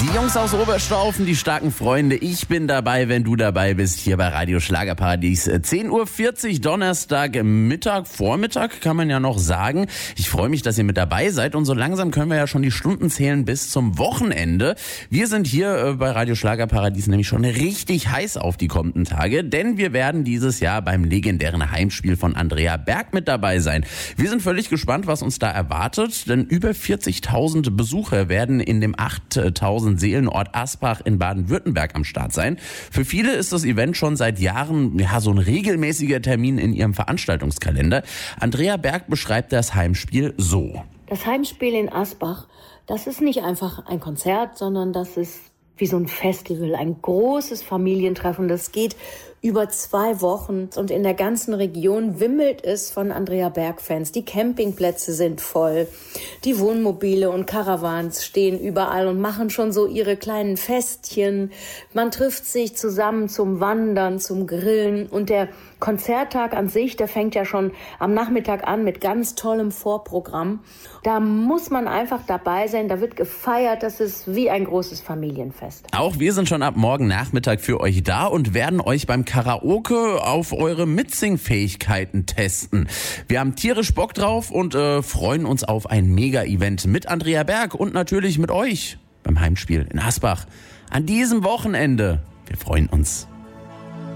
Die Jungs aus Oberstaufen, die starken Freunde. Ich bin dabei, wenn du dabei bist, hier bei Radio Schlagerparadies. 10:40 Uhr, Donnerstag, Vormittag kann man ja noch sagen. Ich freue mich, dass ihr mit dabei seid und so langsam können wir ja schon die Stunden zählen bis zum Wochenende. Wir sind hier bei Radio Schlagerparadies nämlich schon richtig heiß auf die kommenden Tage, denn wir werden dieses Jahr beim legendären Heimspiel von Andrea Berg mit dabei sein. Wir sind völlig gespannt, was uns da erwartet, denn über 40.000 Besucher werden in dem 8.000 Seelenort Asbach in Baden-Württemberg am Start sein. Für viele ist das Event schon seit Jahren so ein regelmäßiger Termin in ihrem Veranstaltungskalender. Andrea Berg beschreibt das Heimspiel so. Das Heimspiel in Asbach, das ist nicht einfach ein Konzert, sondern das ist wie so ein Festival, ein großes Familientreffen. Das geht über 2 Wochen und in der ganzen Region wimmelt es von Andrea Berg-Fans. Die Campingplätze sind voll, die Wohnmobile und Caravans stehen überall und machen schon so ihre kleinen Festchen. Man trifft sich zusammen zum Wandern, zum Grillen und der Konzerttag an sich, der fängt ja schon am Nachmittag an mit ganz tollem Vorprogramm. Da muss man einfach dabei sein, da wird gefeiert, das ist wie ein großes Familienfest. Auch wir sind schon ab morgen Nachmittag für euch da und werden euch beim Karaoke auf eure Mitsingfähigkeiten testen. Wir haben tierisch Bock drauf und freuen uns auf ein Mega-Event mit Andrea Berg und natürlich mit euch beim Heimspiel in Asbach an diesem Wochenende. Wir freuen uns.